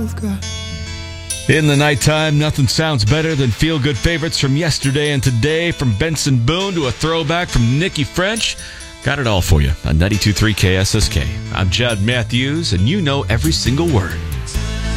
you've got. In the nighttime, nothing sounds better than feel-good favorites from yesterday and today, from Benson Boone to a throwback from Nikki French. Got it all for you on 92.3 KSSK. I'm Chad Matthews, and you know every single word.